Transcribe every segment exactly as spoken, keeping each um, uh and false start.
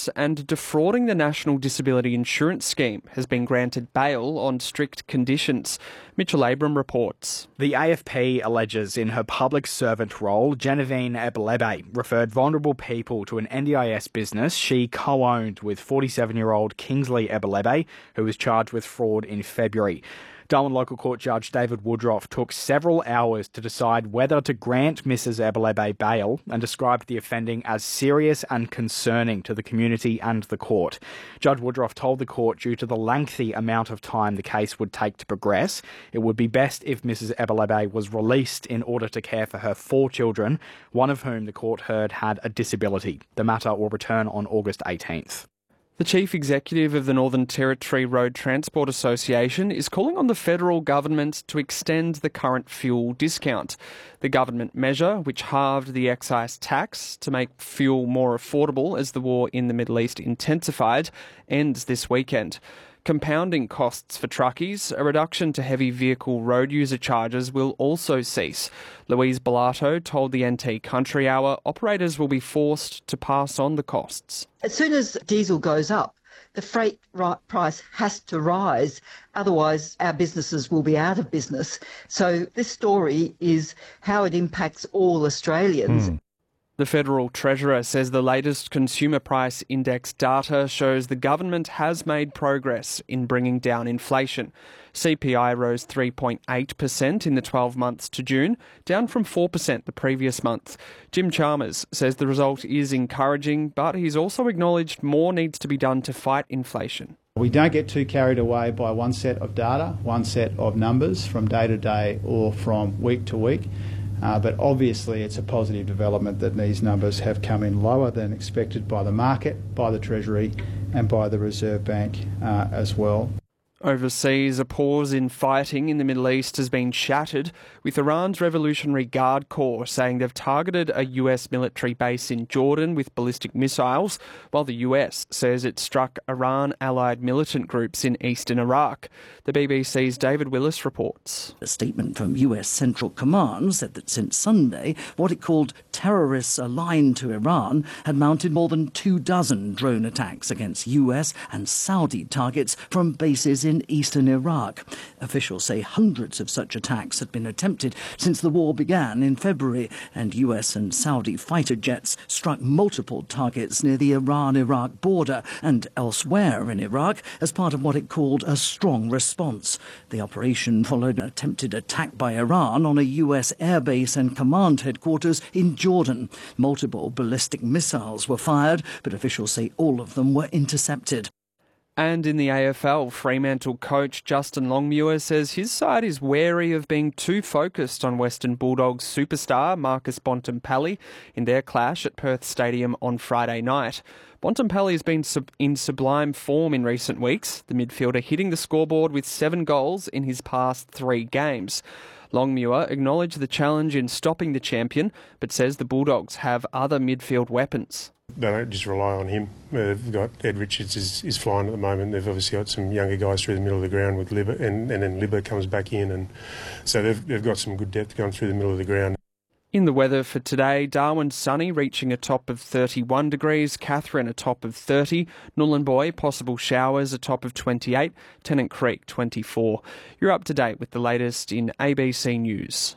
payments and defrauding the National Disability Insurance Scheme has been granted bail on strict conditions. Mitchell Abram reports. The A F P alleges in her public servant role, Genevieve Ebelebe referred vulnerable people to an N D I S business she co-owned with forty-seven-year-old Kingsley Ebelebe, who was charged with fraud in February. Darwin Local Court Judge David Woodruff took several hours to decide whether to grant Missus Ebelebe bail and described the offending as serious and concerning to the community and the court. Judge Woodruff told the court due to the lengthy amount of time the case would take to progress, it would be best if Missus Ebelebe was released in order to care for her four children, one of whom the court heard had a disability. The matter will return on August eighteenth. The Chief Executive of the Northern Territory Road Transport Association is calling on the federal government to extend the current fuel discount. The government measure, which halved the excise tax to make fuel more affordable as the war in the Middle East intensified, ends this weekend. Compounding costs for truckies, a reduction to heavy vehicle road user charges will also cease. Louise Bellato told the N T Country Hour operators will be forced to pass on the costs. As soon as diesel goes up, the freight price has to rise, otherwise our businesses will be out of business. So this story is how it impacts all Australians. Mm. The Federal Treasurer says the latest Consumer Price Index data shows the government has made progress in bringing down inflation. C P I rose three point eight percent in the twelve months to June, down from four percent the previous month. Jim Chalmers says the result is encouraging, but he's also acknowledged more needs to be done to fight inflation. We don't get too carried away by one set of data, one set of numbers from day to day or from week to week. Uh, but obviously it's a positive development that these numbers have come in lower than expected by the market, by the Treasury and by the Reserve Bank uh, as well. Overseas, a pause in fighting in the Middle East has been shattered, with Iran's Revolutionary Guard Corps saying they've targeted a U S military base in Jordan with ballistic missiles, while the U S says it struck Iran-allied militant groups in eastern Iraq. The B B C's David Willis reports. A statement from U S Central Command said that since Sunday, what it called terrorists aligned to Iran had mounted more than two dozen drone attacks against U S and Saudi targets from bases in eastern Iraq. Officials say hundreds of such attacks had been attempted since the war began in February, and U S and Saudi fighter jets struck multiple targets near the Iran-Iraq border and elsewhere in Iraq as part of what it called a strong response. The operation followed an attempted attack by Iran on a U S airbase and command headquarters in Jordan. Multiple ballistic missiles were fired, but officials say all of them were intercepted. And in the A F L, Fremantle coach Justin Longmuir says his side is wary of being too focused on Western Bulldogs superstar Marcus Bontempelli in their clash at Perth Stadium on Friday night. Bontempelli has been sub- in sublime form in recent weeks, the midfielder hitting the scoreboard with seven goals in his past three games. Longmuir acknowledged the challenge in stopping the champion, but says the Bulldogs have other midfield weapons. They don't just rely on him. Uh, they've got Ed Richards is, is flying at the moment. They've obviously got some younger guys through the middle of the ground with Libba, and, and then Libba comes back in, and so they've they've got some good depth going through the middle of the ground. In the weather for today, Darwin sunny, reaching a top of thirty-one degrees, Katherine a top of thirty, Nhulunbuy possible showers a top of twenty-eight, Tennant Creek twenty-four. You're up to date with the latest in A B C News.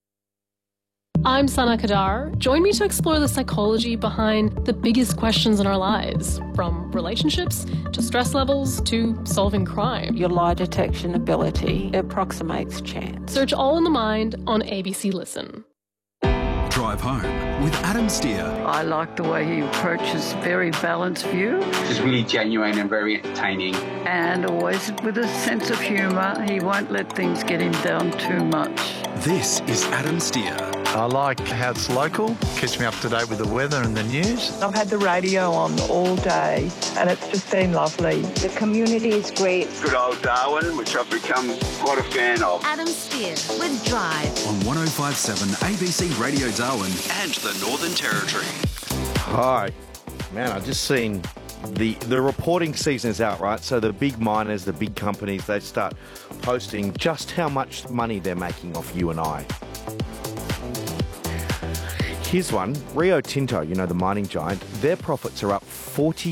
I'm Sana Kadar. Join me to explore the psychology behind the biggest questions in our lives, from relationships to stress levels to solving crime. Your lie detection ability approximates chance. Search All in the Mind on A B C Listen. Drive Home with Adam Steer. I like the way he approaches very balanced view. He's really genuine and very entertaining. And always with a sense of humour. He won't let things get him down too much. This is Adam Steer. I like how it's local, keeps me up to date with the weather and the news. I've had the radio on all day and it's just been lovely. The community is great. Good old Darwin, which I've become quite a fan of. Adam Steer with Drive. On one oh five point seven A B C Radio Darwin and the Northern Territory. Hi. Man, I've just seen the the reporting season is out, right? So the big miners, the big companies, they start posting just how much money they're making off you and I. Here's one. Rio Tinto, you know, the mining giant, their profits are up forty